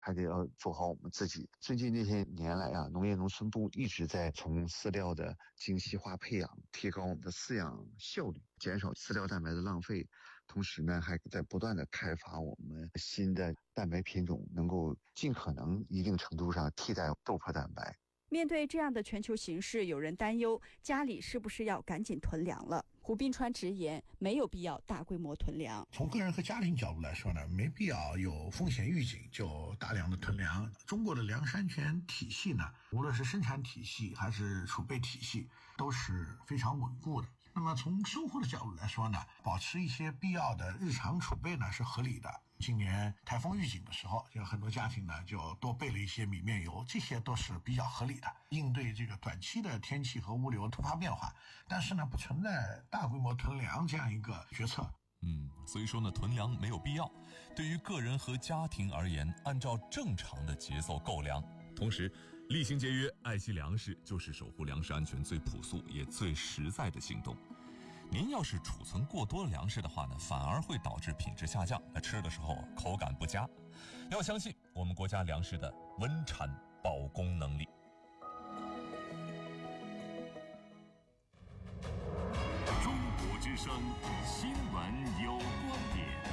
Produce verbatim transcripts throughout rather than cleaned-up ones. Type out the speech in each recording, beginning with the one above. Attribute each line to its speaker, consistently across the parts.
Speaker 1: 还得要做好我们自己。最近这些年来啊，农业农村部一直在从饲料的精细化培养，提高我们的饲养效率，减少饲料蛋白的浪费。同时呢，还在不断的开发我们新的蛋白品种，能够尽可能一定程度上替代豆粕蛋白。
Speaker 2: 面对这样的全球形势，有人担忧家里是不是要赶紧囤粮了。胡斌川直言，没有必要大规模囤粮。
Speaker 3: 从个人和家庭角度来说呢，没必要有风险预警就大量的囤粮。中国的粮食安全体系呢，无论是生产体系还是储备体系，都是非常稳固的。那么从生活的角度来说呢，保持一些必要的日常储备呢是合理的。今年台风预警的时候，有很多家庭呢就多备了一些米面油，这些都是比较合理的，应对这个短期的天气和物流突发变化。但是呢，不存在大规模囤粮这样一个决策。
Speaker 4: 嗯，所以说呢，囤粮没有必要。对于个人和家庭而言，按照正常的节奏购粮，同时厉行节约、爱惜粮食，就是守护粮食安全最朴素也最实在的行动。您要是储存过多粮食的话呢，反而会导致品质下降，吃的时候口感不佳。要相信我们国家粮食的稳产保供能力。
Speaker 5: 中国之声，新闻有观点。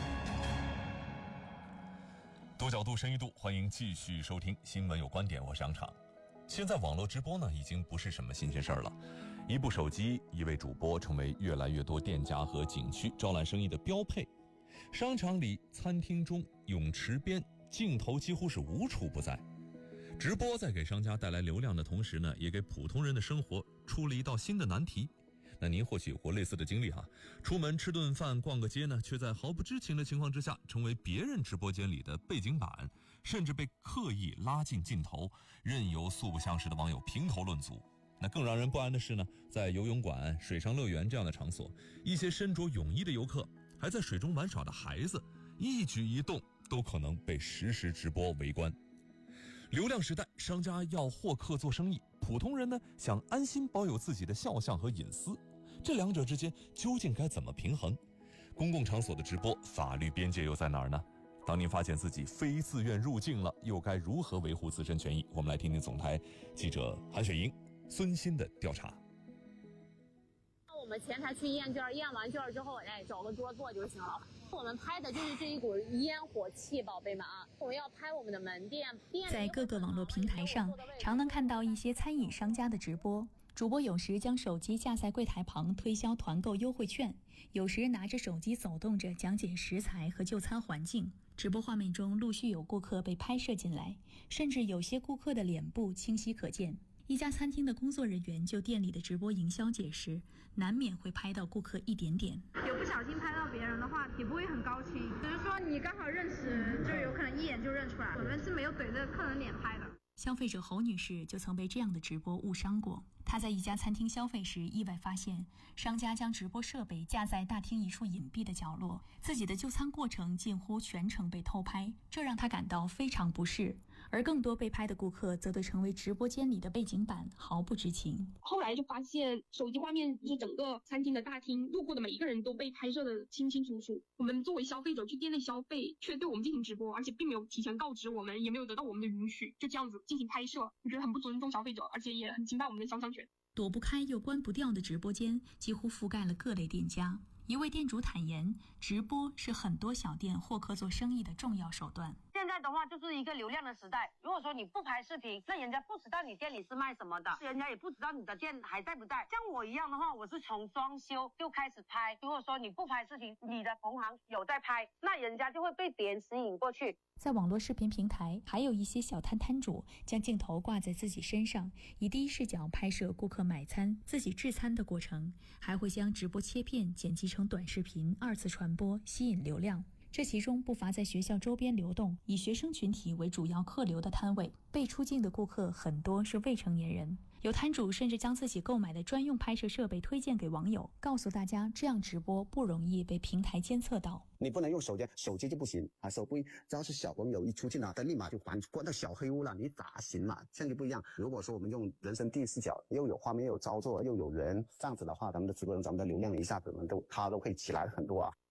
Speaker 4: 多角度、深一度，欢迎继续收听新闻有观点，我是杨昶。现在网络直播呢，已经不是什么新鲜事儿了。一部手机，一位主播，成为越来越多店家和景区招揽生意的标配。商场里、餐厅中、泳池边，镜头几乎是无处不在。直播在给商家带来流量的同时呢，也给普通人的生活出了一道新的难题。那您或许有过类似的经历哈，出门吃顿饭、逛个街呢，却在毫不知情的情况之下，成为别人直播间里的背景板，甚至被刻意拉进镜头，任由素不相识的网友评头论足。那更让人不安的是呢，在游泳馆、水上乐园这样的场所，一些身着泳衣的游客，还在水中玩耍的孩子，一举一动都可能被实时直播围观。流量时代，商家要获客做生意，普通人呢想安心保有自己的肖像和隐私，这两者之间究竟该怎么平衡？公共场所的直播，法律边界又在哪儿呢？当您发现自己非自愿入境了，又该如何维护自身权益？我们来听听总台记者韩雪莹、孙鑫的调查。
Speaker 6: 我们前台去验券，验完券之后，哎，找个桌坐就行了。我们拍的就是这一股烟火气，宝贝们啊！我们要拍我们的门店。
Speaker 7: 在各个网络平台上，常能看到一些餐饮商家的直播。主播有时将手机架在柜台旁推销团购优惠券，有时拿着手机走动着讲解食材和就餐环境。直播画面中陆续有顾客被拍摄进来，甚至有些顾客的脸部清晰可见。一家餐厅的工作人员就店里的直播营销解释，难免会拍到顾客一点点。
Speaker 8: 有不小心拍到别人的话，也不会很高兴，只是说你刚好认识，就有可能一眼就认出来。我们是没有怼着客人脸拍的。
Speaker 7: 消费者侯女士就曾被这样的直播误伤过。她在一家餐厅消费时，意外发现商家将直播设备架在大厅一处隐蔽的角落，自己的就餐过程近乎全程被偷拍，这让她感到非常不适。而更多被拍的顾客则对成为直播间里的背景板毫不知情。
Speaker 9: 后来就发现手机画面是整个餐厅的大厅，路过的每一个人都被拍摄的清清楚楚。我们作为消费者去店内消费，却对我们进行直播，而且并没有提前告知我们，也没有得到我们的允许，就这样子进行拍摄，我觉得很不尊重消费者，而且也很侵犯我们的肖像权。
Speaker 7: 躲不开又关不掉的直播间几乎覆盖了各类店家。一位店主坦言，直播是很多小店获客做生意的重要手段。
Speaker 10: 现在的话就是一个流量的时代，如果说你不拍视频，那人家不知道你店里是卖什么的，人家也不知道你的店还在不在。像我一样的话，我是从装修就开始拍，如果说你不拍视频，你的同行有在拍，那人家就会被别人吸引过去。
Speaker 7: 在网络视频平台，还有一些小摊摊主将镜头挂在自己身上，以第一视角拍摄顾客买餐、自己制餐的过程，还会将直播切片剪辑成短视频，二次传播，吸引流量。这其中不乏在学校周边流动，以学生群体为主要客流的摊位，被出镜的顾客很多是未成年人。有摊主甚至将自己购买的专用拍摄设备推荐给网友，告诉大家这样直播不容易被平台监测到。
Speaker 11: 你不能用手机，手机就不行啊！手机只要是小朋友一出镜了，他立马就关关到小黑屋了，你咋行嘛？现在不一样。如果说我们用人生第一视角，又有画面，又有操作，又有人，这样子的话，咱们的直播人，咱们的流量一下子都它都会起来很多啊。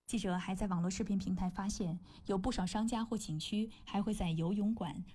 Speaker 7: 记者还在网络视频平台发现，有不少商家或景区还会在游泳馆、